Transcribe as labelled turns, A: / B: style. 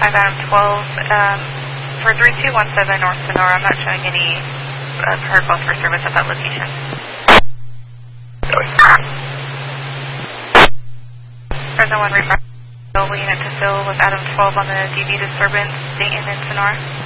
A: Adam 12, for 3217 North Sonora, I'm not showing any her calls for service at that location. Present 1 refresh. Unit to fill with Adam 12 on the DV disturbance, Dayton and Sonora.